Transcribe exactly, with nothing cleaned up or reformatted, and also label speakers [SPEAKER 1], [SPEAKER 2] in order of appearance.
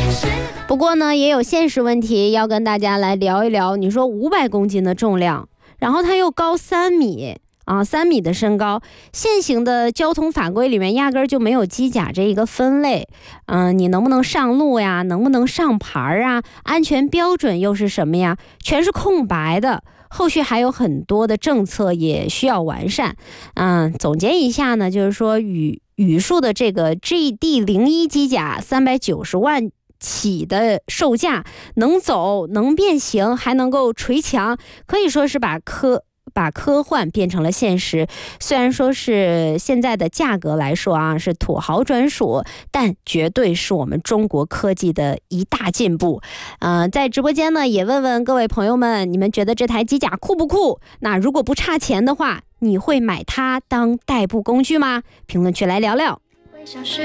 [SPEAKER 1] 不过呢，也有现实问题要跟大家来聊一聊。你说五百公斤的重量，然后它又高三米啊，三米的身高，现行的交通法规里面压根儿就没有机甲这一个分类。嗯、呃，你能不能上路呀？能不能上牌啊？安全标准又是什么呀？全是空白的。后续还有很多的政策也需要完善。嗯，总结一下呢，就是说语语数的这个 G D 零一机甲三百九十万。起的售价，能走能变形还能够捶墙，可以说是把科把科幻变成了现实。虽然说是现在的价格来说啊是土豪专属，但绝对是我们中国科技的一大进步。呃，在直播间呢也问问各位朋友们，你们觉得这台机甲酷不酷？那如果不差钱的话，你会买它当代步工具吗？评论区来聊聊。会消失